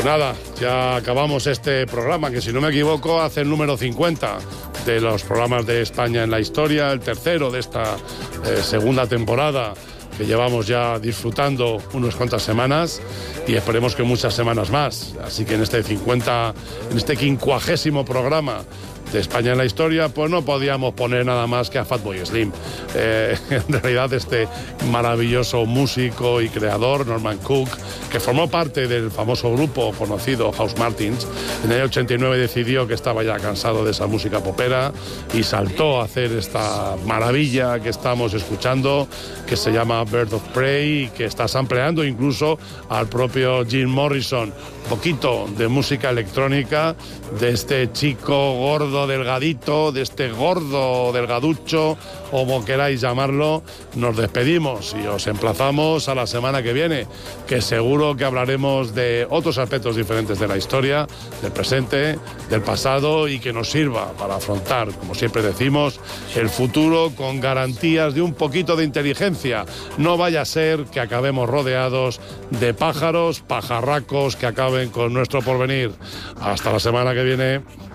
Pues nada, ya acabamos este programa, que si no me equivoco hace el número 50 de los programas de España en la historia, el tercero de esta segunda temporada que llevamos ya disfrutando unas cuantas semanas y esperemos que muchas semanas más. Así que en este 50º programa de España en la historia, pues no podíamos poner nada más que a Fatboy Slim. En realidad este maravilloso músico y creador, Norman Cook, que formó parte del famoso grupo conocido House Martins, en el año 89 decidió que estaba ya cansado de esa música popera y saltó a hacer esta maravilla que estamos escuchando, que se llama Bird of Prey, y que está sampleando incluso al propio Jim Morrison. Poquito de música electrónica de este chico gordo delgadito, de este gordo delgaducho, como queráis llamarlo. Nos despedimos y os emplazamos a la semana que viene, que seguro que hablaremos de otros aspectos diferentes de la historia, del presente, del pasado, y que nos sirva para afrontar, como siempre decimos, el futuro con garantías de un poquito de inteligencia. No vaya a ser que acabemos rodeados de pájaros, pajarracos que acaben con nuestro porvenir. Hasta la semana que viene.